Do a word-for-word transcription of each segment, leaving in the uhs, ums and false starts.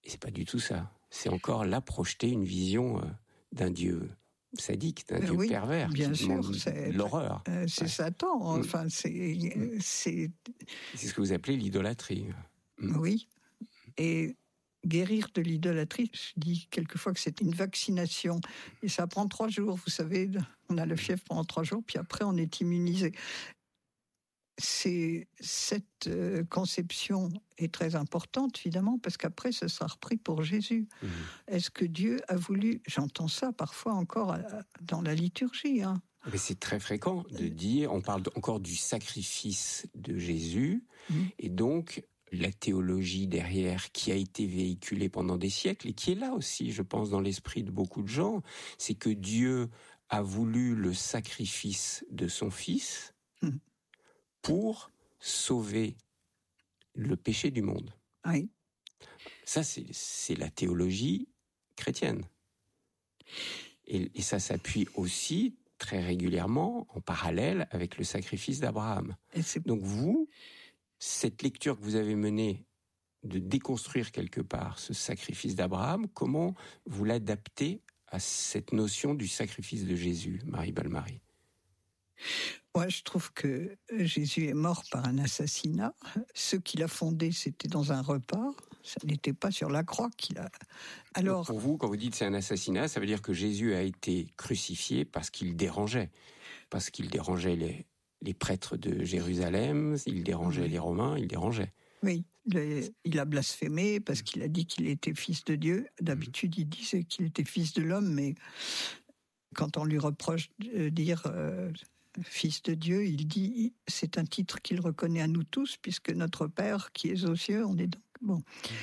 Et c'est pas du tout ça. C'est encore là projeter une vision euh, d'un Dieu sadique, d'un Dieu oui, pervers, bien qui sûr, demande c'est l'horreur. Euh, c'est ouais. Satan, enfin, mmh. c'est, c'est... C'est ce que vous appelez l'idolâtrie. Mmh. Oui, et guérir de l'idolâtrie, je dis quelquefois que c'est une vaccination, et ça prend trois jours, vous savez, on a le fièvre pendant trois jours, puis après on est immunisé. C'est, cette euh, conception est très importante, évidemment, parce qu'après, ce sera repris pour Jésus. Mmh. Est-ce que Dieu a voulu... J'entends ça parfois encore dans la liturgie. Hein. Mais c'est très fréquent de dire, on parle encore du sacrifice de Jésus, mmh. et donc la théologie derrière qui a été véhiculée pendant des siècles, et qui est là aussi, je pense, dans l'esprit de beaucoup de gens, c'est que Dieu a voulu le sacrifice de son Fils, mmh. pour sauver le péché du monde. Oui. Ça, c'est, c'est la théologie chrétienne. Et, et ça s'appuie aussi très régulièrement, en parallèle, avec le sacrifice d'Abraham. Et c'est... Donc vous, cette lecture que vous avez menée de déconstruire quelque part ce sacrifice d'Abraham, comment vous l'adaptez à cette notion du sacrifice de Jésus, Marie Balmary ? Moi, je trouve que Jésus est mort par un assassinat. Ce qu'il a fondé, c'était dans un repas. Ça n'était pas sur la croix qu'il a... Alors, pour vous, quand vous dites c'est un assassinat, ça veut dire que Jésus a été crucifié parce qu'il dérangeait. Parce qu'il dérangeait les, les prêtres de Jérusalem, il dérangeait oui. les Romains, il dérangeait. Oui, le, il a blasphémé parce qu'il a dit qu'il était fils de Dieu. D'habitude, il disait qu'il était fils de l'homme, mais quand on lui reproche de dire... Euh, Fils de Dieu, il dit, c'est un titre qu'il reconnaît à nous tous, puisque notre Père qui est aux cieux, on est donc bon.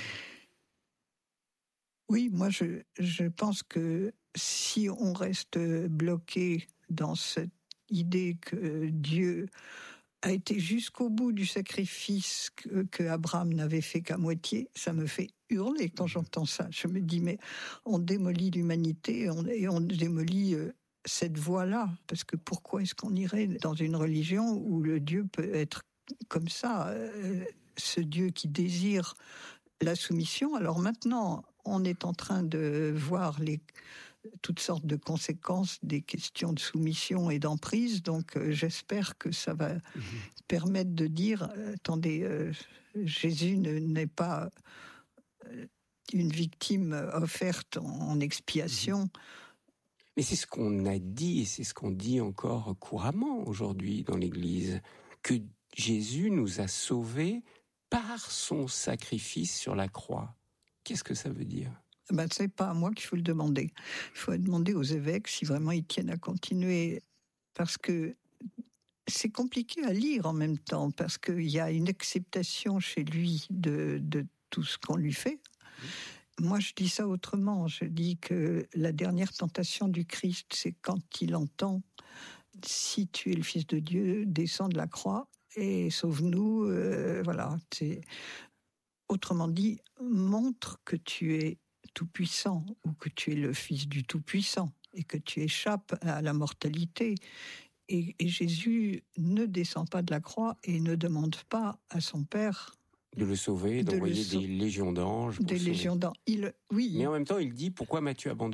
Oui, moi je, je pense que si on reste bloqué dans cette idée que Dieu a été jusqu'au bout du sacrifice que, que Abraham n'avait fait qu'à moitié, ça me fait hurler quand j'entends ça. Je me dis, mais on démolit l'humanité on, et on démolit... Euh, cette voie-là, parce que pourquoi est-ce qu'on irait dans une religion où le Dieu peut être comme ça, euh, ce Dieu qui désire la soumission. Alors maintenant, on est en train de voir les, toutes sortes de conséquences des questions de soumission et d'emprise, donc euh, j'espère que ça va mmh. permettre de dire, euh, attendez, euh, Jésus ne, n'est pas euh, une victime offerte en, en expiation, mmh. Mais c'est ce qu'on a dit, et c'est ce qu'on dit encore couramment aujourd'hui dans l'Église, que Jésus nous a sauvés par son sacrifice sur la croix. Qu'est-ce que ça veut dire ? Ben, c'est pas à moi qu'il faut le demander. Il faut demander aux évêques si vraiment ils tiennent à continuer, parce que c'est compliqué à lire en même temps, parce qu'il y a une acceptation chez lui de, de tout ce qu'on lui fait. Mmh. Moi, je dis ça autrement. Je dis que la dernière tentation du Christ, c'est quand il entend « Si tu es le Fils de Dieu, descends de la croix et sauve-nous. Euh, » Voilà. C'est... Autrement dit, montre que tu es tout-puissant ou que tu es le Fils du Tout-Puissant et que tu échappes à la mortalité. Et, et Jésus ne descend pas de la croix et ne demande pas à son Père... De le sauver, d'envoyer de des légions d'anges. Des légions d'anges. Il, oui. Mais en même temps, il dit, pourquoi m'as-tu abandonné ?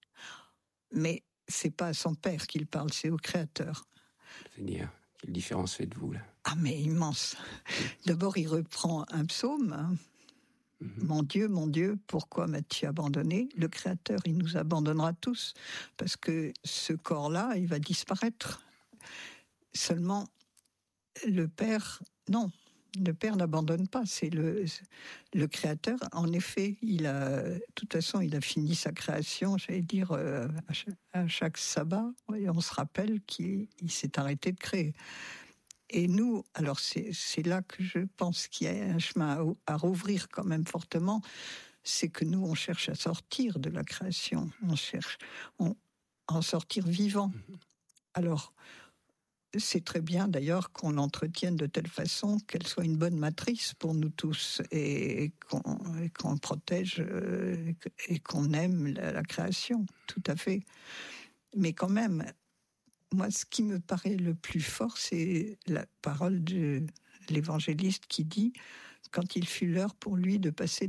Mais c'est pas à son Père qu'il parle, c'est au Créateur. C'est-à-dire, quelle différence faites-vous là ? Ah, mais immense. D'abord, il reprend un psaume. Hein. Mm-hmm. Mon Dieu, mon Dieu, pourquoi m'as-tu abandonné ? Le Créateur, il nous abandonnera tous, parce que ce corps-là, il va disparaître. Seulement, le Père, non. Le Père n'abandonne pas, c'est le, le Créateur. En effet, il a, de toute façon, il a fini sa création, j'allais dire, euh, à, chaque, à chaque sabbat. Et on se rappelle qu'il il s'est arrêté de créer. Et nous, alors c'est, c'est là que je pense qu'il y a un chemin à, à rouvrir quand même fortement, c'est que nous, on cherche à sortir de la création. On cherche on, à en sortir vivant. Alors... C'est très bien d'ailleurs qu'on l'entretienne de telle façon qu'elle soit une bonne matrice pour nous tous et qu'on, et qu'on protège et qu'on aime la, la création, tout à fait. Mais quand même, moi ce qui me paraît le plus fort, c'est la parole de l'évangéliste qui dit « Quand il fut l'heure pour lui de passer